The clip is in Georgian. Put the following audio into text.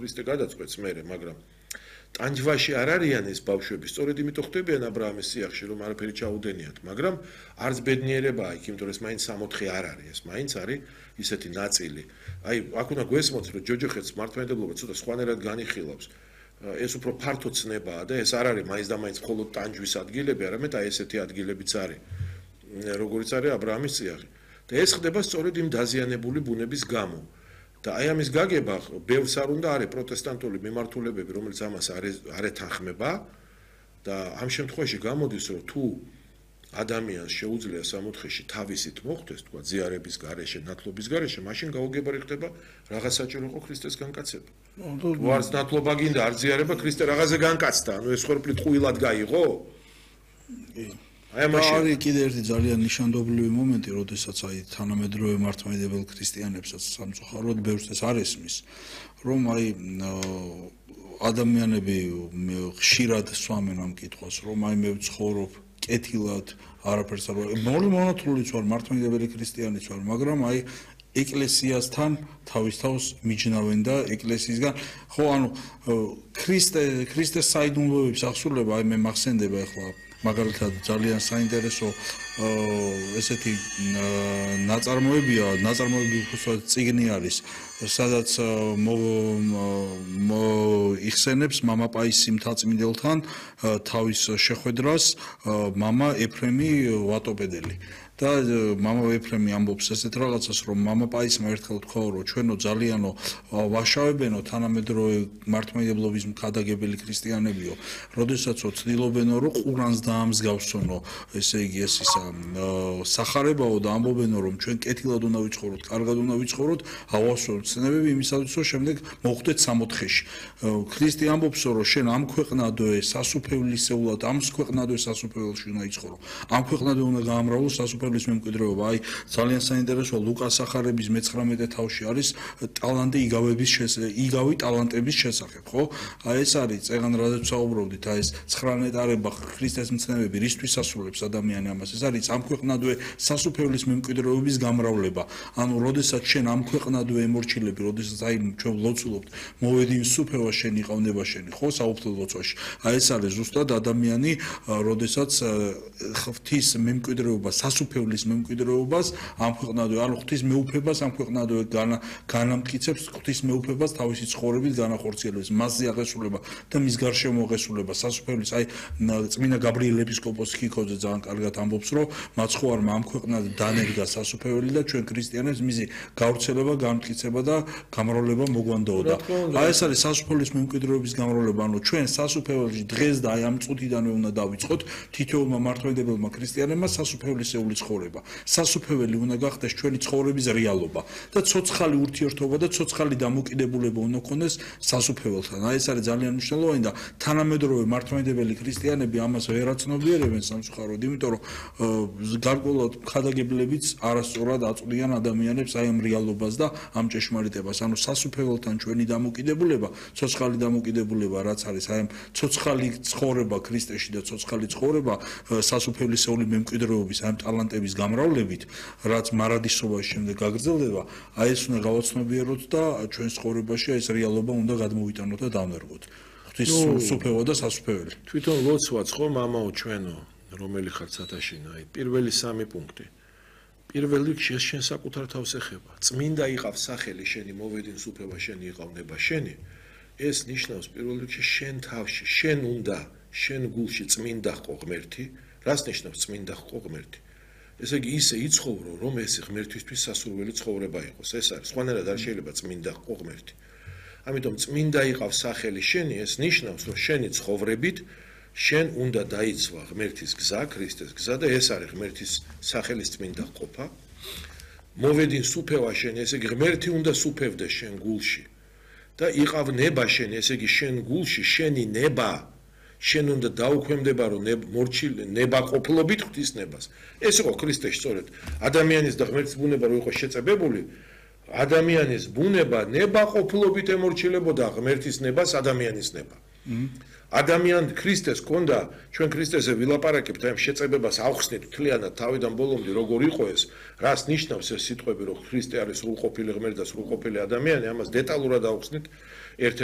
ქრისტე გადაწყვეტს მერე, მაგრამ ტანჯვაში არ არიან ეს ბავშვები, სწორედ იმიტომ ხდებიან აბრაამის სიახში, რომ არაფერი ჩაუდენიათ, მაგრამ არც ბედნიერებაა იქ, იმიტომ რომ ეს მაინც 64 არ არის, ეს მაინც არის ისეთი ნაწილი. აი, აქ უნდა გვესმოთ, რომ ჯოჯოხეთს მართლმადიდებლობა ცოტა სხვანაირად განიხილავს. ეს უფრო ფართო ცნებაა და ეს არ არის მაინც და მაინც მხოლოდ ტანჯვის ადგილები, არამედ აი ესეთი ადგილებიც არის, როგორიც არის აბრაამის სიახი. და ეს ხდება სწორედ იმ დაზიანებული ბუნების გამო. და აი ამის გაგება ბევრს არ უნდა არის პროტესტანტული მიმართულებები, რომელიც ამას არ ეთანხმება და ამ შემთხვევაში გამოდის, რომ თუ ადამიანს შეუძლია სამოთხეში თავისით მოხდეს, თქვა ზიარების გარეშე, ნათლობის გარეშე, მაშინ გაუგებარი ხდება რაღაც საჭირო იყო ქრისტეს განკაცება. თუ არც ნათლობა გინდა, არ ზიარება, ქრისტე რაღაცზე განკაცდა, ანუ ეს ხორფლით ყვილად გაიღო? არის კიდე ერთი ძალიან ნიშანდობლივი მომენტი, როდესაც აი თანამედროვე მართლმადიდებელ ქრისტიანებსაც სამწუხაროდ ბევრს ეს არ ესმის, რომ აი ადამიანები ხშირად სვამენ ამ კითხვას, რომ აი მე ვცხოვრობ კეთილად, არაფერს არ მონათლულიც ვარ, მართლმადიდებელი ქრისტიანიც ვარ, მაგრამ აი ეკლესიასთან თავის თავს მიჯნავენ და ეკლესიისგან ხო ანუ ქრისტეს საიდუმლოების აღსრულება აი მე მახსენდება ახლა მაგალითად ძალიან საინტერესო ესეთი ნაწარმოებია, ნაწარმოები უბრალოდ წიგნი არის, სადაც იხსენებს მამა პაისი მთაწმინდელთან თავის შეხვედრას მამა ეფრემი ვატოპედელი. და მამა ეფრემი ამბობს ესეთ რაღაცას, რომ მამა პაისმა ერთხელ თქვა, რომ ჩვენო ძალიანო ვაშავებენო თანამედროვე მართლმადიდებლობის მქადაგებელი ქრისტიანებიო, როდესაცო ცდილობენო, რომ ყურანს დაამსგავსონო, ესე იგი ეს ისა სახარებაო და ამბობენო, რომ ჩვენ კეთილად უნდა ვიცხოვროთ, კარგად უნდა ვიცხოვროთ, ავასწოროთ ცნებები იმისათვის, რომ შემდეგ მოხვდეთ სამოთხეში. ქრისტე ამბობს, რომ შენ ამ ქვეყნადვე სასუფევლისეულად, ამ ქვეყნადვე სასუფეველში უნდა იცხოვრო. ამ ქვეყნადვე უნდა გაამრავლო სასუფეველში მემკვიდრეობა. აი ძალიან საინტერესოა ლუკას სახარების 19 თავში არის ტალანტი იგავი ტალანტების შესახებ, ხო? აი ეს არის წეგან რადგან საუბრობდით, აი ეს 19 ტარება ქრისტეს მცნებები რისთვის ასრულებს ადამიანი ამას. ეს არის ამ ქვეყნადვე სასუფეველის მემკვიდრეობის გამრავლება. ანუ როდესაც შენ ამ ქვეყნადვე ემორჩილები, როდესაც აი ჩვენ ლოცულობთ, მოვედი იმ სუფევა შენი ყავნება შენი, ხო, საუფლო ლოცვაში. აი ეს არის ზუსტად ადამიანი, როდესაც ღვთის მემკვიდრეობა სასუფეველის მემკვიდრეობას ამ ქვეყნადვე, ანუ ღვთის მეუფებას ამ ქვეყნადვე განამტკიცებს, ღვთის მეუფებას თავისი ცხოვრებით განახორციელებს, მასზე აღესრულება და მის გარშემო აღესრულება სასუფეველის. აი წმინდა გაბრიელ ეპისკოპოსი ქიქოძე ძალიან კარგად ამბობს, რომ მაცხოვარმა ამ ქვეყნად დანერგა სასუფეველი და ჩვენ ქრისტიანებს მისი გავრცელება, განმტკიცება და გამრავლება მოგვანდაოდა. აი ეს არის სასუფეველის მემკვიდრეობის გამრავლება, ანუ ჩვენ სასუფეველში დღეს და აი ამ წუთიდანვე უნდა დავიწყოთ თითოეულმა მართლმადიდებელმა ქრისტიანებმა სასუფეველისეული ცხოვრება. სასუფეველი უნდა გახდეს ჩვენი ცხოვრების რეალობა და ცოცხალი ურთიერთობა და ცოცხალი დამოკიდებულება უნდა გქონდეს სასუფეველთან. აი ეს არის ძალიან მნიშვნელოვანი და თანამედროვე მართლმადიდებელი ქრისტიანები ამას ვერ აცნობიერებენ სამწუხაროდ, იმიტომ რომ გარკვეულად ხადაგებლებიც არასწორად აწვდიან ადამიანებს აი ამ რეალობას და ამ ჭეშმარიტებას. ანუ სასუფეველთან ჩვენი დამოკიდებულება, ცოცხალი დამოკიდებულება რაც არის აი ამ ცოცხალი ცხოვრება ქრისტეში და ცოცხალი ცხოვრება სასუფეველისეული მემკვიდრეობის ამ ტალანტების გამრავლებით, რაც მარადისობაში შემდეგ გაგრძელდება, აი ეს უნდა გავაცნობიეროთ და ჩვენ ცხოვრებაში ეს რეალობა უნდა გადმოვიტანოთ და დავნერგოთ. ღვთის სუფევა და სასუფეველი. თვითონ ლოცვაც ხო მამაო ჩვენო, რომელი ხარ ცათაშინა, აი პირველი 3 პუნქტი. პირველ რიგში შენ საკუთარ თავს ეხება. წმინდა იყავს სახელი შენი, მოვედინ სუფევა შენი იყავნება შენი. ეს ნიშნავს პირველ რიგში შენ თავში, შენ უნდა, შენ გულში წმინდა ყო ღმერთი. რას ნიშნავს წმინდა ყო ღმერთი? ესე იგი ისე იცხოვრო, რომ ეს ღმერთისთვის სასურველი ცხოვრება იყოს. ეს არის, სხვანაირად არ შეიძლება წმინდა ყო ღმერთი. ამიტომ წმინდა იყავს სახელი შენი, ეს ნიშნავს, რომ შენი ცხოვრებით შენ უნდა დაიცვა ღმერთის გზა, ქრისტეს გზა და ეს არის ღმერთის სახელის წმინდა ყოფა. მოვედი სუფევა შენ, ესე იგი ღმერთი უნდა სუფევდეს შენ გულში. და იყავ ნება შენ, ესე იგი შენ გულში შენი ნება შენ უნდა დაუქვემდებარო ნება ყოფილობით ღვთის ნებას. ეს იყო ქრისტეში სწორედ. ადამიანის და ღმერთის ბუნება რო იყოს შეწებებული, ადამიანის ბუნება ნება ყოფილობით ემორჩილებოდა ღმერთის ნებას ადამიანის ნება. ადამიან ქრისტეს ქონდა, ჩვენ ქრისტეზე ვილაპარაკებთ, აი შეწებებას ავხსნით მთლიანად თავიდან ბოლომდე როგორ იყო ეს, რას ნიშნავს ეს სიტყვები, რომ ქრისტე არის სრულყოფილი ღმერთი და სრულყოფილი ადამიანი, ამას დეტალურად ავხსნით.